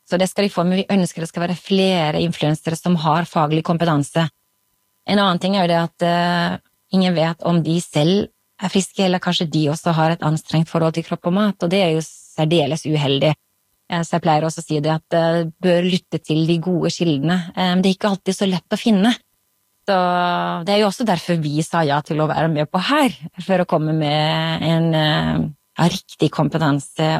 Så det skal de få, men vi ønsker det skal være flere influensere som har faglig kompetanse. En annen ting er jo det at ingen vet om de selv er friske, eller kanskje de også har et anstrengt forhold til kropp og mat, og det er jo særdeles uheldig. Så jeg pleier også å si det at bør lytte til de gode kildene. Det er ikke alltid så lett å finne. Så det er jo også derfor vi sa ja til å være med på her, for å komme med en riktig kompetanse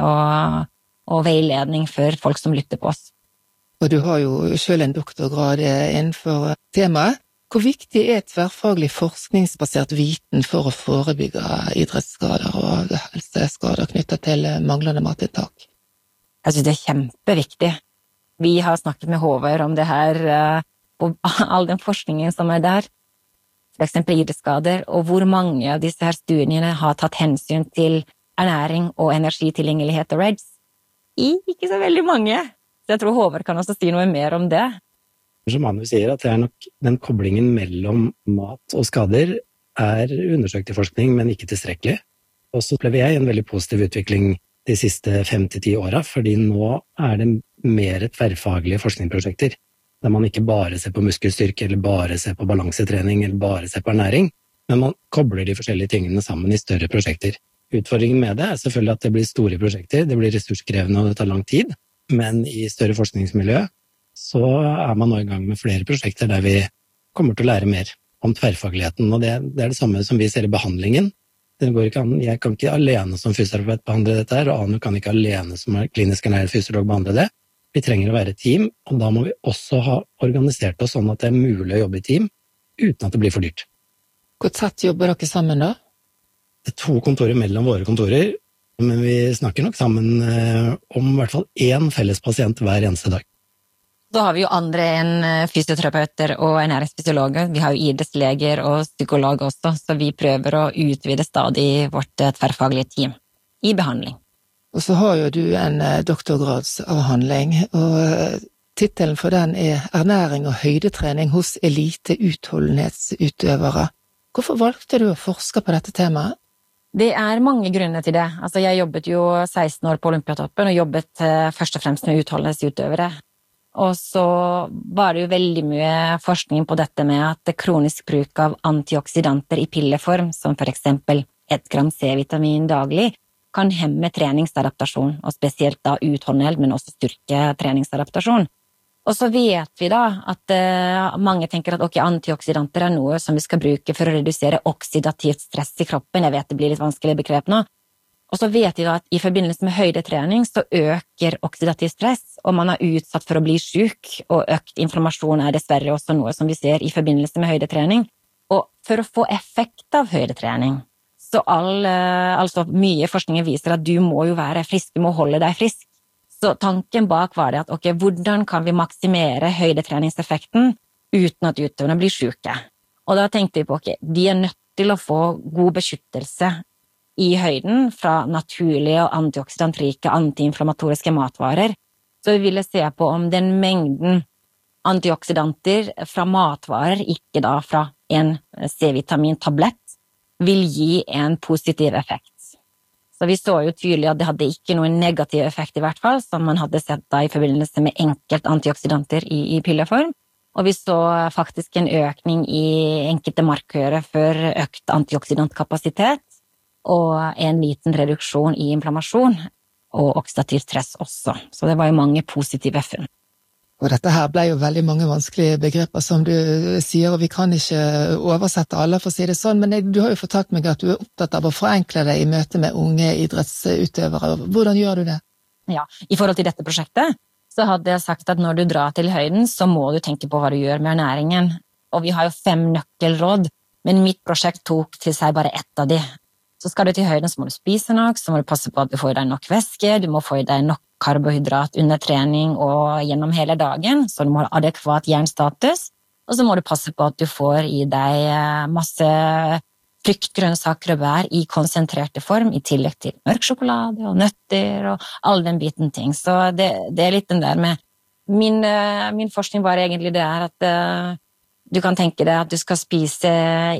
og veiledning for folk som lytter på oss. Og du har jo selv en doktorgrad innenfor temaet. Hvor viktig er tverrfaglig forskningsbasert viten for å forebygge idrettsskader og helseskader knyttet til manglende matinntak? Jeg synes det er kjempeviktig. Vi har snakket med Håvard om det her, og all den forskningen som er der, for eksempel idrettsskader, og hvor mange av disse her studiene har tatt hensyn til ernæring og energitilgjengelighet og REDS. Ikke så veldig mange. Så jeg tror Håvard kan også si noe mer om det. Som Manu sier, at det er nok den koblingen mellom mat og skader er undersøkt i forskning, men ikke tilstrekkelig. Og så opplever jeg en veldig positiv utvikling de siste 5-10 årene, fordi nå er det mer tverrfaglige forskningsprosjekter, der man ikke bare ser på muskelstyrke, eller bare ser på balansetrening, eller bare ser på ernæring, men man kobler de forskjellige tingene sammen i større prosjekter. Utfordringen med det er selvfølgelig at det blir store prosjekter, det blir ressurskrevende og det tar lang tid, men i større forskningsmiljø så er man nå i gang med flere prosjekter der vi kommer til å lære mer om tverrfagligheten, og det er det samme som vi ser i behandlingen. Det går ikke an, jeg kan ikke alene som fysioterapeut behandle dette her, og Anu kan ikke alene som klinisk ernæret fysiolog behandle det. Vi trenger å være et team, og da må vi også ha organisert oss sånn at det er mulig å jobbe i team, uten at det blir for dyrt. Hvor tett jobber dere sammen da? Det er 2 kontorer mellom våre kontorer, men vi snakker nok sammen om i hvert fall 1 felles pasient hver eneste dag. Så har vi jo andre enn fysioterapeuter og ernæringsfysiologer. Vi har jo idrettsleger og psykologer også, så vi prøver å utvide stadig vårt tverrfaglige team i behandling. Og så har jo du en doktorgradsavhandling, og titelen for den er «Ernæring og høydetrening hos elite utholdenhetsutøvere». Hvorfor valgte du å forske på dette temaet? Det er mange grunner til det. Altså, jeg jobbet jo 16 år på Olympiatoppen og jobbet først og fremst med utholdenhetsutøvere. Og så var det jo veldig mye forskning på dette med at kronisk bruk av antioksidanter i pilleform, som for eksempel 1 gram C-vitamin daglig, kan hemme treningsadaptasjon, og spesielt da utholdenhet, men også styrke treningsadaptasjon. Og så vet vi da at mange tenker at antioksidanter er noe som vi skal bruke for å redusere oksidativt stress i kroppen. Jeg vet det blir litt vanskelig begrep nå. Og så vet vi da at i forbindelse med høydetrening så øker oksidativt stress, og man er utsatt for å bli syk, og økt inflammasjon er dessverre også noe som vi ser i forbindelse med høydetrening. Og for å få effekt av høydetrening, så altså mye forskning viser at du må jo være frisk, du må holde deg frisk. Så tanken bak var det at hvordan kan vi maksimere høydetreningseffekten uten at utøverne blir syke? Og da tenkte vi på de er nødt til å få god beskyttelse i høyden fra naturlige og antioksidantrike antiinflammatoriske matvarer. Så vi ville se på om den mengden antioksidanter fra matvarer, ikke da fra en C-vitamin-tablett, vil gi en positiv effekt. Så vi så jo tydelig at det hadde ikke noen negativ effekt i hvert fall, som man hadde sett da i forbindelse med enkelt antioksidanter i pilleform. Og vi så faktisk en økning i enkelte markører for økt antioksidantkapasitet, og en liten reduksjon i inflammasjon, og oksidativ stress også. Så det var jo mange positive funn. Og dette her ble jo veldig mange vanskelige begreper, som du sier, og vi kan ikke oversette alle for å si det sånn, men du har jo fortalt meg at du er opptatt av å forenkle det i møte med unge idrettsutøvere. Hvordan gjør du det? Ja, i forhold til dette prosjektet, så hadde jeg sagt at når du drar til høyden, så må du tenke på hva du gjør med ernæringen. Og vi har jo 5 nøkkelråd, men mitt prosjekt tok til seg bare 1 av de. Så skal du til høyden, så må du spise nok, så må du passe på at du får deg nok væske, du må få deg nok karbohydrat under trening og gjennom hele dagen, så du må ha adekvat jernstatus, og så må du passe på at du får i deg masse frukt, grønnsaker og bær i konsentrerte form, i tillegg til mørk sjokolade og nøtter og all den biten ting. Så det er litt den der med min forskning var egentlig det er at du kan tenke deg at du skal spise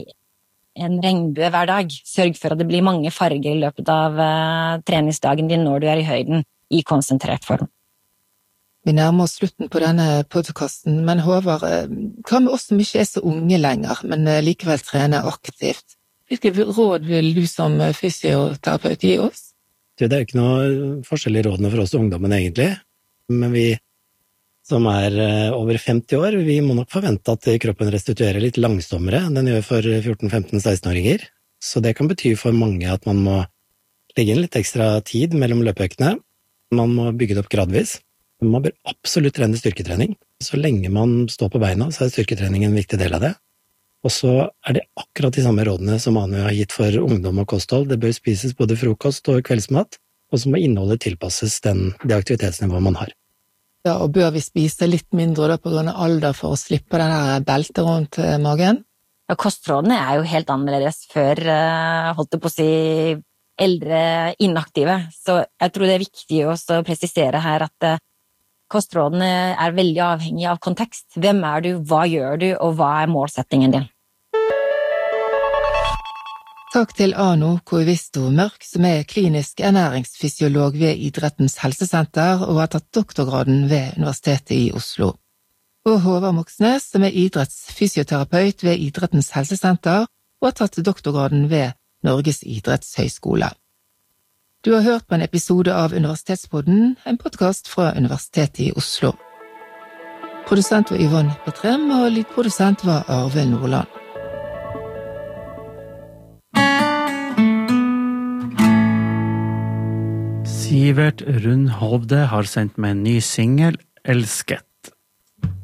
en regnbue hver dag. Sørg for at det blir mange farger i løpet av treningsdagen din når du er i høyden, i konsentrert form. Vi nærmer oss slutten på denne podcasten, men Håvard, hva med oss som ikke så unge lenger, men likevel trener aktivt? Hvilke råd vil du som fysioterapeut gi oss? Det jo ikke noe forskjell i rådene for oss ungdommen egentlig, men vi som over 50 år, vi må nok forvente at kroppen restituerer litt langsommere enn den gjør for 14-15-16-åringer. Så det kan bety for mange at man må legge inn litt ekstra tid mellom løpeøktene. Man må bygge det opp gradvis. Man bør absolutt trene styrketrening. Så lenge man står på beina, så styrketrening en viktig del av det. Og så det akkurat de samme rådene som Anu har gitt for ungdom og kosthold. Det bør spises både frokost og kveldsmat, og så må innholdet tilpasses det aktivitetsnivået man har. Ja, og bør vi spise litt mindre da på grunn av alder for å slippe det der beltet rundt magen? Ja, kostrådene jo helt annerledes før, holdt jeg på å si, eldre inaktive. Så jeg tror det viktig også å presisere her at kostrådene veldig avhengig av kontekst. Hvem du, hva gjør du, og hva målsettingen din? Takk til Anu Koivisto Mørk, som klinisk ernæringsfysiolog ved Idrettens helsesenter og har tatt doktorgraden ved Universitetet i Oslo. Og Håvard Moxnes, som idrettsfysioterapeut ved Idrettens helsesenter og har tatt doktorgraden ved Norges idrettshøyskole. Du har hørt på en episode av Universitetspodden, en podcast fra Universitetet i Oslo. Produsent var Yvonne Petrem, og lydprodusent var Arve Nordland. Sivert Rundhovde har sendt med en ny single, Elsket.